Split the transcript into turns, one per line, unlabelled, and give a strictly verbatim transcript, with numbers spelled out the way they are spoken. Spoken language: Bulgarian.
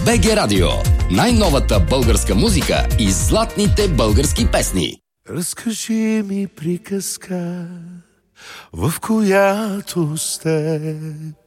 Б Г Радио. Най-новата българска музика и златните български песни.
Разкажи ми приказка, в която с теб